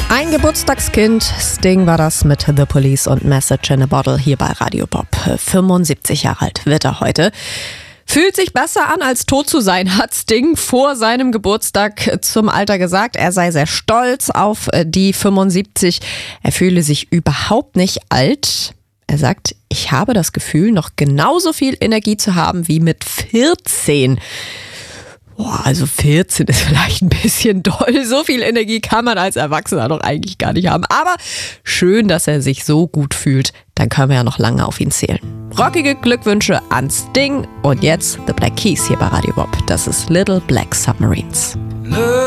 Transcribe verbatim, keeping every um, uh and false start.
Ein Geburtstagskind, Sting war das mit The Police und Message in a Bottle hier bei Radio Bob. fünfundsiebzig Jahre alt wird er heute. Fühlt sich besser an, als tot zu sein, hat Sting vor seinem Geburtstag zum Alter gesagt. Er sei sehr stolz auf die fünfundsiebzig. Er fühle sich überhaupt nicht alt. Er sagt, ich habe das Gefühl, noch genauso viel Energie zu haben wie mit vierzehn. Boah, also vierzehn ist vielleicht ein bisschen doll. So viel Energie kann man als Erwachsener doch eigentlich gar nicht haben. Aber schön, dass er sich so gut fühlt. Dann können wir ja noch lange auf ihn zählen. Rockige Glückwünsche an Sting. Und jetzt The Black Keys hier bei Radio Bob. Das ist Little Black Submarines.